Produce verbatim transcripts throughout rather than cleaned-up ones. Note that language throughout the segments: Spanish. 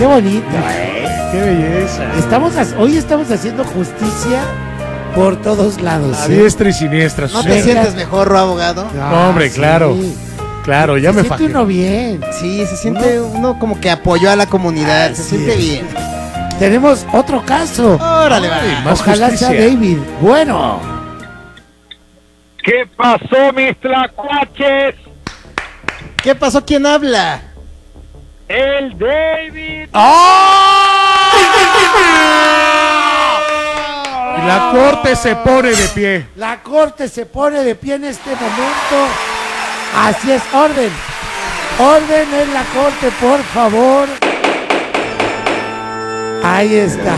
Qué bonito, ¿eh? Qué belleza. Estamos, hoy estamos haciendo justicia por todos lados. A ¿eh? diestra y siniestra. ¿No sí. te sientes mejor, Ro, abogado? No, hombre, sí. claro. Claro, ya se me siente fajé. uno bien. Sí, se siente uno como que apoyó a la comunidad, se Así siente es. bien. Tenemos otro caso. Órale, va. Ay, más Ojalá justicia. sea David. Bueno, ¿Qué pasó, mis tlacuaches? ¿Qué pasó? ¿Quién habla? El David. Y la corte se pone de pie. la corte se pone de pie en este momento. Así es, orden. Orden en la corte, por favor. Ahí está.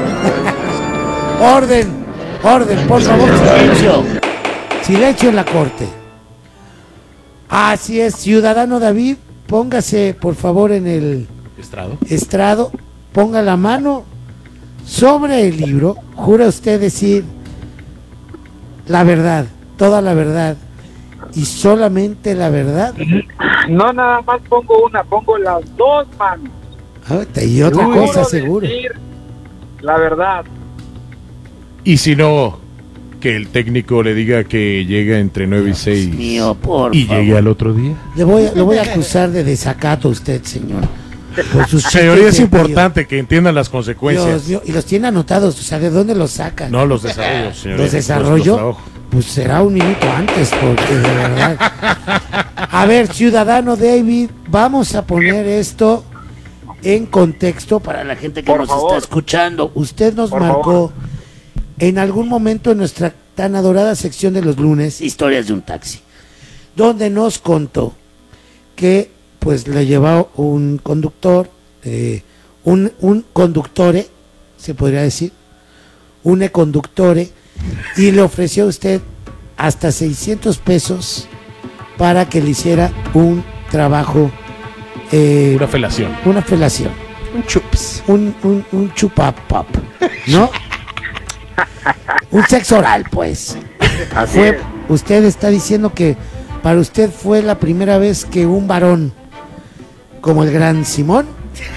Orden, orden, por favor, silencio. Silencio en la corte. Así es, ciudadano David, póngase por favor en el Estrado. estrado, ponga la mano sobre el libro. ¿Jura usted decir la verdad, toda la verdad y solamente la verdad? No, nada más pongo una, pongo las dos manos. Ah, y otra Juro cosa, seguro. decir la verdad. Y si no, que el técnico le diga que llega entre nueve y seis. Mío, por Y favor. llegue al otro día. Le voy, a- lo voy a acusar de desacato a usted, señor. Por sus Señoría, es chistes de importante que entiendan las tío. consecuencias. Dios mío, y los tiene anotados, o sea, ¿de dónde los sacan? No los desarrollos, señoría. ¿Los desarrollo? Los trabajo. Pues será un minuto antes, porque de verdad. A ver, ciudadano David, vamos a poner esto en contexto para la gente que Por nos favor. está escuchando. Usted nos Por marcó en algún momento en nuestra tan adorada sección de los lunes, Historias de un taxi, donde nos contó que pues le llevaba un conductor, eh, un, un conductore, se podría decir, un conductore, y le ofreció a usted hasta seiscientos pesos para que le hiciera un trabajo, eh, Una felación. una felación, Un chups. un, un, un chupapap, ¿no? Un sexo oral, pues. Así Fue, es. usted está diciendo que para usted fue la primera vez que un varón como el gran Simón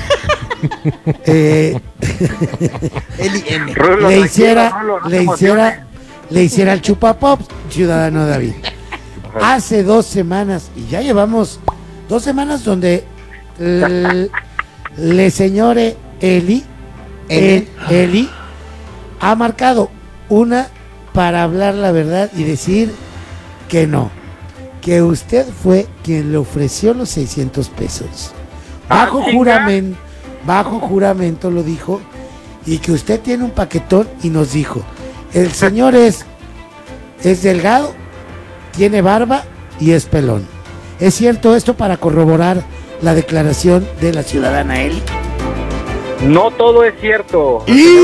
eh, Eli M. Rulo, le tranquilo, hiciera Rulo, no te le emociones. hiciera le hiciera el chupapop, ciudadano David. Hace dos semanas, y ya llevamos dos semanas donde el, le señore Eli, el, Eli, ha marcado una para hablar la verdad y decir que no, que usted fue quien le ofreció los seiscientos pesos. Bajo Ah, chinga. juramento, bajo juramento lo dijo, y que usted tiene un paquetón y nos dijo, el señor es, es delgado, tiene barba y es pelón. ¿Es cierto esto para corroborar la declaración de la ciudadana Eli? No todo es cierto.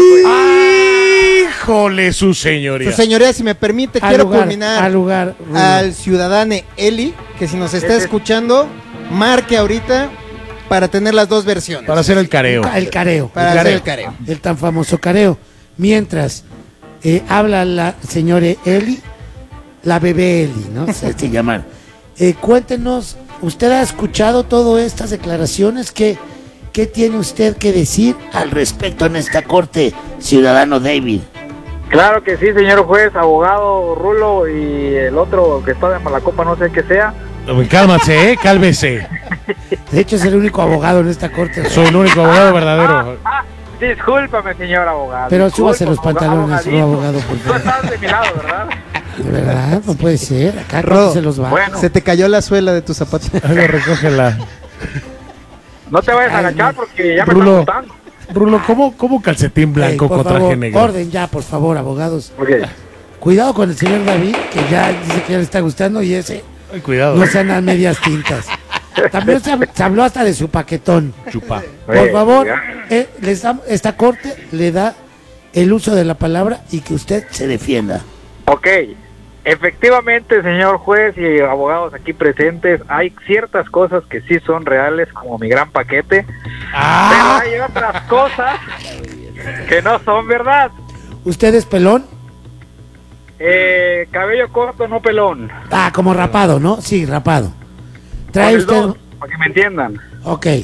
¡Híjole, su señoría! Su señoría, si me permite, Al quiero lugar, culminar al lugar, Rulo. al ciudadano Eli, que si nos está escuchando, marque ahorita para tener las dos versiones. Para hacer el careo. El careo. Para el hacer careo. el careo. El tan famoso careo. Mientras eh, habla la señora Eli, la bebé Eli, ¿no? Se, se llaman. Eh, cuéntenos, ¿usted ha escuchado todas estas declaraciones? ¿Qué, ¿Qué tiene usted que decir al respecto en esta corte, ciudadano David? Claro que sí, señor juez, abogado Rulo y el otro que está de Malacopa, no sé qué sea. Cálmase, ¿eh? Cálmese. De hecho, es el único abogado en esta corte. Soy el único abogado verdadero. Ah, discúlpame, señor abogado. Pero discúlpame, súbase los pantalones, abogadito. abogado, por Tú favor. estás de mi lado, ¿verdad? De verdad, no puede ser. Acá Rodo, se los va. Bueno, Se te cayó la suela de tu zapato. Algo, recógela. no te vayas a Ay, agachar no. porque ya me Rulo. están gustando. Rulo, ¿cómo, cómo calcetín blanco Ey, por con traje favor, negro? orden ya, por favor, abogados. Ok. Cuidado con el señor David, que ya dice que ya le está gustando y ese Ay, cuidado. no sean las medias tintas. También se, hab- se habló hasta de su paquetón. Chupa. Por Oye, favor, ya. eh, les da- esta corte le da el uso de la palabra y que usted se defienda. Ok, efectivamente, señor juez y abogados aquí presentes, hay ciertas cosas que sí son reales, como mi gran paquete, ¡Ah! pero hay otras cosas que no son verdad. ¿Usted es pelón? Eh, cabello corto, no pelón. Ah, como rapado, ¿no? Sí, rapado. Trae Con el usted... dos, para que me entiendan. Ok,